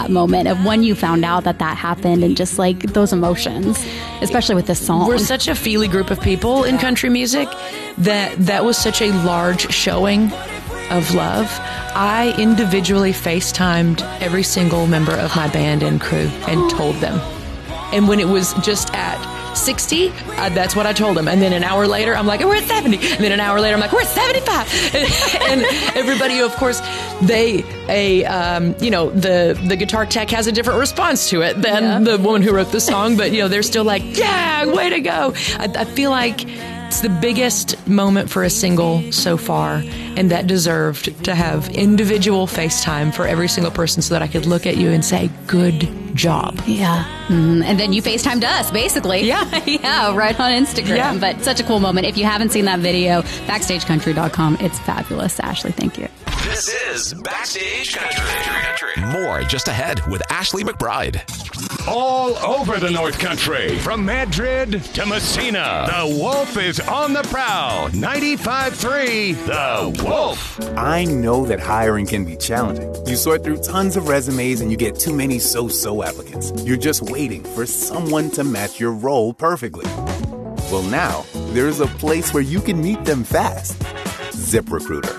that moment of when you found out that happened and just like those emotions, especially with this song. We're such a feely group of people in country music that was such a large showing of love. I individually FaceTimed every single member of my band and crew and told them. And when it was just at 60, that's what I told them. And then an hour later, I'm like, we're at 70. And then an hour later, I'm like, we're at 75. And everybody, of course, the guitar tech has a different response to it than the woman who wrote the song. But, they're still like, yeah, way to go. I feel like it's the biggest moment for a single so far, and that deserved to have individual FaceTime for every single person so that I could look at you and say, good job. Yeah. Mm-hmm. And then you FaceTimed us, basically. Yeah. Yeah, right on Instagram. Yeah. But such a cool moment. If you haven't seen that video, BackstageCountry.com. It's fabulous. Ashley, thank you. This is Backstage Country. More just ahead with Ashley McBride. All over the North Country, from Madrid to Messina, the Wolf is on the prowl. 95.3, The Wolf. I know that hiring can be challenging. You sort through tons of resumes and you get too many so-so applicants. You're just waiting for someone to match your role perfectly. Well, now, there's a place where you can meet them fast. ZipRecruiter.